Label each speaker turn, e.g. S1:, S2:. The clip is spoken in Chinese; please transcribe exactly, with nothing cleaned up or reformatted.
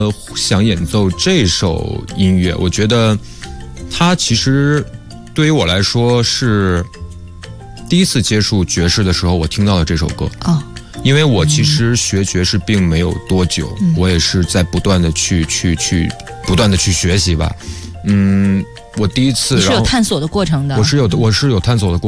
S1: 呃，想演奏这首音乐，我觉得它其实对于我来说是第一次接触爵士的时候，我听到了这首歌。
S2: 哦，
S1: 因为我其实学爵士并没有多久，嗯、我也是在不断的去去去不断的去学习吧。嗯，我第一次
S2: 你是有探索的过程的，
S1: 我是有我是有探索的过程。